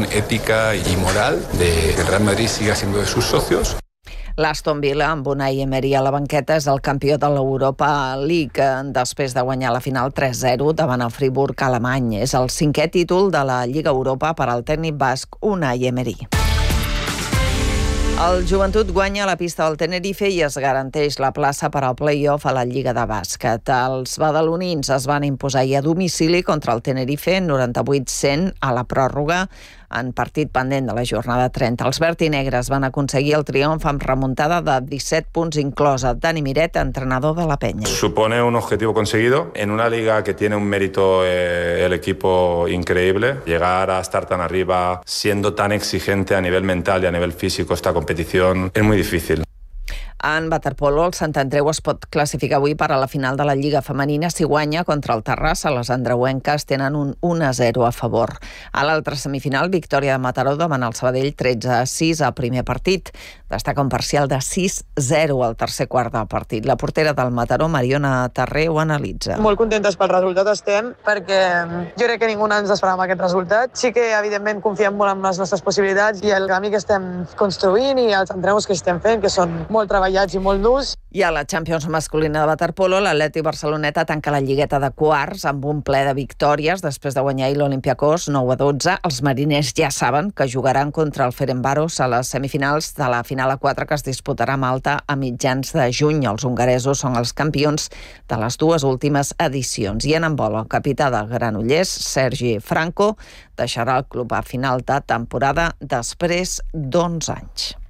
ética y moral de que el Real Madrid siga siendo de sus socios. L'Aston Villa, amb Unai Emery a la banqueta, és el campió de l'Europa League després de guanyar la final 3-0 davant el Friburg alemany. És el 5è títol de la Lliga Europa per al tècnic basc Unai Emery. El Joventut guanya la pista del Tenerife i es garanteix la plaça per al play-off a la Lliga de Bàsquet. Els badalonins es van imposar a domicili contra el Tenerife 98-100 a la pròrroga en partit pendent de la jornada 30. Els vertinegres van aconseguir el triomf amb remuntada de 17 punts inclosa. Dani Miret, entrenador de la Penya. Supone un objetivo conseguido en una liga que tiene un mérito el equipo increíble. Llegar a estar tan arriba siendo tan exigente a nivel mental y a nivel físico esta competición es muy difícil. En waterpolo, el Sant Andreu es pot classificar avui per a la final de la Lliga Femenina si guanya contra el Terrassa. Les andreuenques tenen un 1-0 a favor. A l'altra semifinal, victòria de Mataró davant el Sabadell 13-6 al primer partit. Destaca un parcial de 6-0 al tercer quart del partit. La portera del Mataró, Mariona Tarré, ho analitza. Molt contentes pel resultat estem, perquè jo crec que ningú ens esperava aquest resultat. Sí que, evidentment, confiem molt en les nostres possibilitats i el camí que estem construint i els entrenos que estem fent, que són molt treballats i molt durs. I a la Champions masculina de waterpolo, l'Atleti Barceloneta tanca la lligueta de quarts amb un ple de victòries després de guanyar l'Olympiacos 9-12. Els mariners ja saben que jugaran contra el Ferencváros a les semifinals de la final a 4 que es disputarà a Malta a mitjans de juny. Els hongaresos són els campions de les dues últimes edicions. I en handbol, el capità del Granollers, Sergi Franco, deixarà el club a final de temporada després d'11 anys.